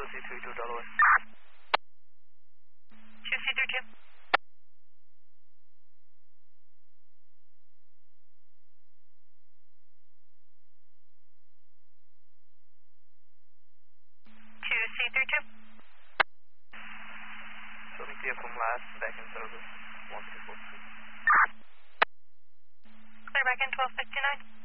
C32 Delaware. 2C32. 2C32. Building from last, back in service, 1242. Clear back in 1259.